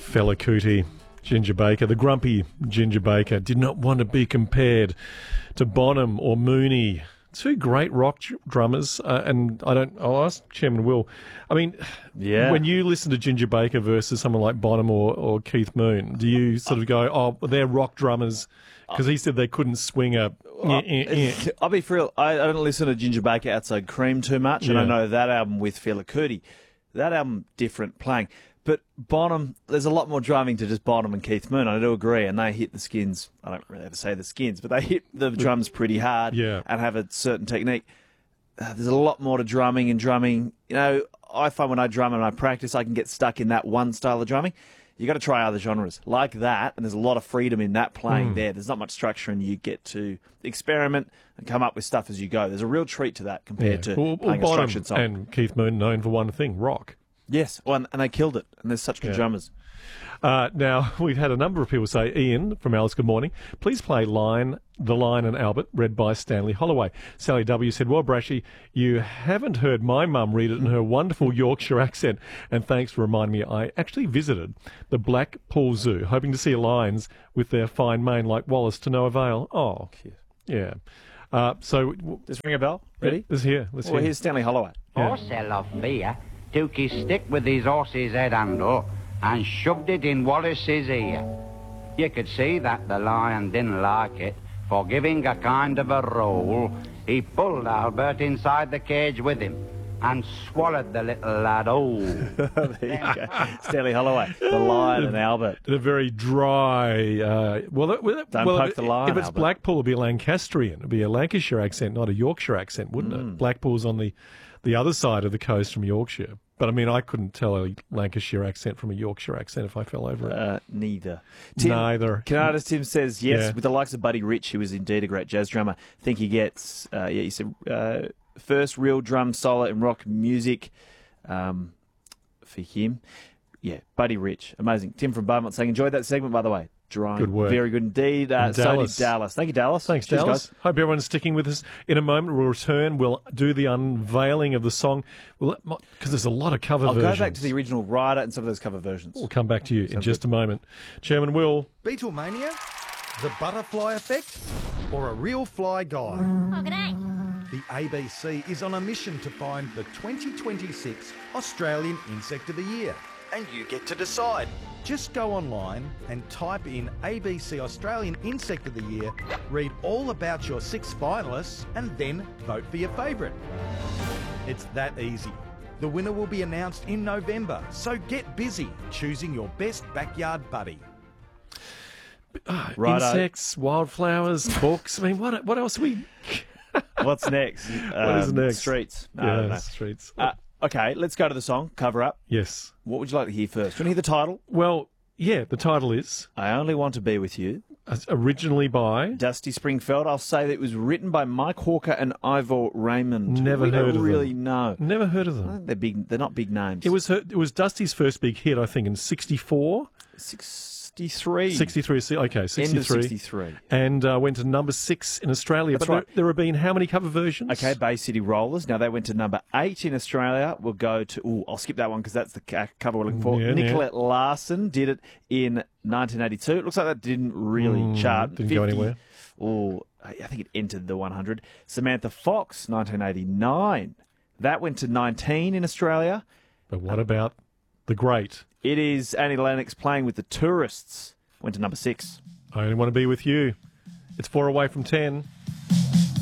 Fela Kuti, Ginger Baker, the grumpy Ginger Baker, did not want to be compared to Bonham or Mooney. Two great rock drummers, and I'll ask Chairman Will. I mean, when you listen to Ginger Baker versus someone like Bonham or Keith Moon, do you sort of go, oh, they're rock drummers? Because he said they couldn't swing a... I'll be for real. I don't listen to Ginger Baker outside Cream too much, and I know that album with Fela Kuti. That album, different playing. But Bonham, there's a lot more drumming to just Bonham and Keith Moon. I do agree, and they hit the skins. I don't really have to say the skins, but they hit the drums pretty hard and have a certain technique. There's a lot more to drumming and drumming. You know, I find when I drum and I practice, I can get stuck in that one style of drumming. You got to try other genres like that, and there's a lot of freedom in that playing there. There's not much structure, and you get to experiment and come up with stuff as you go. There's a real treat to that compared to playing a structured song. And Keith Moon known for one thing, rock. Yes, well, and they killed it, and there's such good drummers. Now, we've had a number of people say, Ian from Alice, good morning. Please play The Lion and Albert, read by Stanley Holloway. Sally W. said, well, Brashy, you haven't heard my mum read it in her wonderful Yorkshire accent. And thanks for reminding me, I actually visited the Blackpool Zoo, hoping to see lions with their fine mane like Wallace to no avail. Oh, yeah. So, does ring a bell? Ready? Let's hear. Here's Stanley Holloway. Horse of fear took his stick with his horse's head under and shoved it in Wallace's ear. You could see that the lion didn't like it, for giving a kind of a roll, he pulled Albert inside the cage with him and swallowed the little lad whole. There you go. Stanley Holloway, The Lion and Albert. In a very dry... Don't poke the lion, if it's Albert. Blackpool, it'd be a Lancastrian. It'd be a Lancashire accent, not a Yorkshire accent, wouldn't it? Blackpool's on the other side of the coast from Yorkshire. But, I mean, I couldn't tell a Lancashire accent from a Yorkshire accent if I fell over it. Neither. Neither. Canada's Tim says, yes, with the likes of Buddy Rich, who is indeed a great jazz drummer, I think he gets, he said, first real drum solo in rock music for him. Yeah, Buddy Rich. Amazing. Tim from Beaumont saying, enjoyed that segment, by the way. Dry. Good work. Very good indeed. So did Dallas. Thank you, Dallas. Thanks, Cheers, Dallas. guys. Hope everyone's sticking with us. In a moment, we'll return. We'll do the unveiling of the song. Because there's a lot of cover versions. I'll go back to the original writer and some of those cover versions. We'll come back to you in just a moment. Chairman Will. Beatlemania? The butterfly effect? Or a real fly guy? Oh, g'day. The ABC is on a mission to find the 2026 Australian Insect of the Year. And you get to decide. Just go online and type in ABC Australian Insect of the Year, read all about your 6 finalists, and then vote for your favourite. It's that easy. The winner will be announced in November, so get busy choosing your best backyard buddy. Insects, wildflowers, books. I mean, what else are we... What's next? What is next? Streets. No, yeah, I don't know. Streets. Okay, let's go to the song, Cover Up. Yes. What would you like to hear first? Do you want to hear the title? Well, yeah, the title is... I Only Want to Be With You. Originally by... Dusty Springfield. I'll say that it was written by Mike Hawker and Ivor Raymond. Never heard of them. We don't really know. Never heard of them. I think they're big. They're not big names. It was Dusty's first big hit, I think, in 64. 63. 63, okay, 63. End of 63. And went to number 6 in Australia. That's but right. there have been how many cover versions? Okay, Bay City Rollers. Now, they went to number 8 in Australia. We'll go to... I'll skip that one because that's the cover we're looking for. Yeah, Nicolette Larson did it in 1982. It looks like that didn't really chart. Didn't go anywhere. I think it entered the 100. Samantha Fox, 1989. That went to 19 in Australia. But what about the great... It is Annie Lennox playing with the Tourists. Went to number 6. I Only Want to Be With You. It's 4 away from 10.